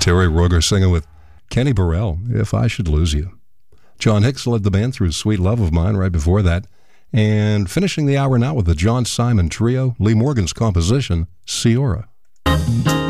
Terry Ruger singing with Kenny Burrell, If I Should Lose You. John Hicks led the band through Sweet Love of Mine right before that. And finishing the hour now with the John Simon Trio, Lee Morgan's composition, Ciora.